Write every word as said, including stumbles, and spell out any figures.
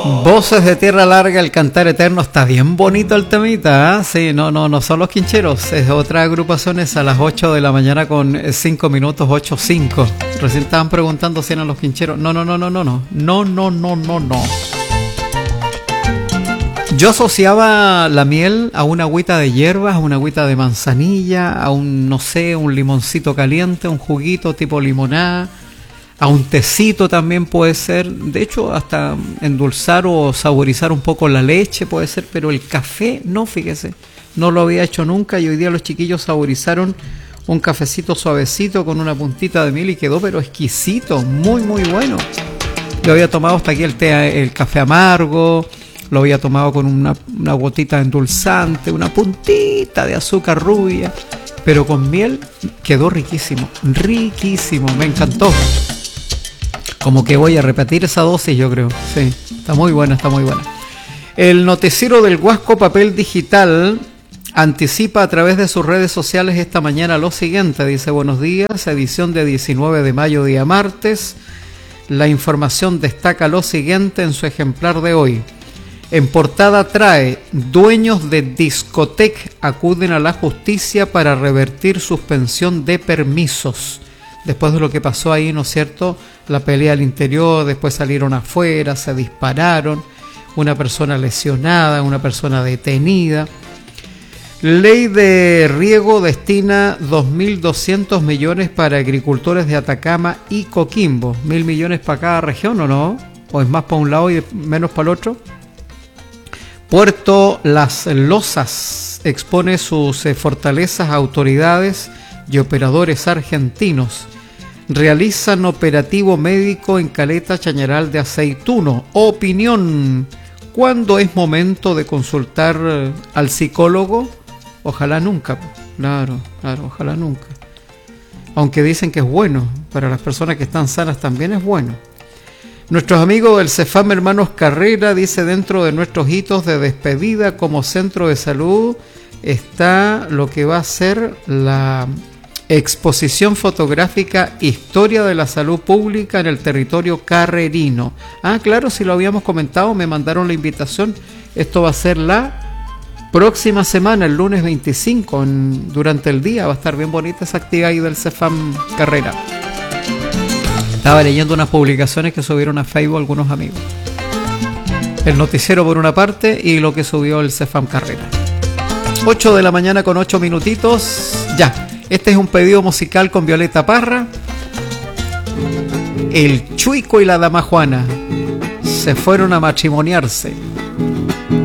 Voces de Tierra Larga, el cantar eterno. Está bien bonito el temita, ¿eh? Sí, no, no, no son los Quincheros, es otra agrupación. Es a las ocho de la mañana con cinco minutos, ocho cinco. Recién estaban preguntando si eran los Quincheros. No, no, no, no, no, no, no, no, no, no, no. Yo asociaba la miel a una agüita de hierbas, a una agüita de manzanilla, a un, no sé, un limoncito caliente, un juguito tipo limonada. A un tecito también puede ser, de hecho hasta endulzar o saborizar un poco la leche puede ser, pero el café no, fíjese, no lo había hecho nunca y hoy día los chiquillos saborizaron un cafecito suavecito con una puntita de miel y quedó pero exquisito, muy muy bueno. Yo había tomado hasta aquí el té, el café amargo, lo había tomado con una, una gotita de endulzante, una puntita de azúcar rubia, pero con miel quedó riquísimo, riquísimo, me encantó. Como que voy a repetir esa dosis, yo creo. Sí, está muy buena, está muy buena. El noticiero del Huasco Papel Digital anticipa a través de sus redes sociales esta mañana lo siguiente. Dice: buenos días, edición de diecinueve de mayo, día martes. La información destaca lo siguiente en su ejemplar de hoy. En portada trae: dueños de discotec acuden a la justicia para revertir suspensión de permisos. Después de lo que pasó ahí, ¿no es cierto?, la pelea al interior, después salieron afuera, se dispararon, una persona lesionada, una persona detenida. Ley de riego destina dos mil doscientos millones para agricultores de Atacama y Coquimbo. Mil millones para cada región, ¿o no? ¿O es más para un lado y menos para el otro? Puerto Las Losas expone sus eh, fortalezas a autoridades y operadores argentinos. Realizan operativo médico en Caleta Chañaral de Aceituno. Opinión: ¿cuándo es momento de consultar al psicólogo? Ojalá nunca. Claro, claro, ojalá nunca. Aunque dicen que es bueno, para las personas que están sanas también es bueno. Nuestros amigos del Cefam Hermanos Carrera dice: dentro de nuestros hitos de despedida como centro de salud está lo que va a ser la exposición fotográfica Historia de la Salud Pública en el territorio carrerino. Ah, claro, si lo habíamos comentado, me mandaron la invitación. Esto va a ser la próxima semana, el lunes veinticinco, en, durante el día. Va a estar bien bonita esa actividad ahí del Cefam Carrera. Estaba leyendo unas publicaciones que subieron a Facebook algunos amigos. El noticiero por una parte y lo que subió el Cefam Carrera. ocho de la mañana con ocho minutitos. Ya. Este es un pedido musical con Violeta Parra. El Chuico y la Dama Juana se fueron a matrimoniarse.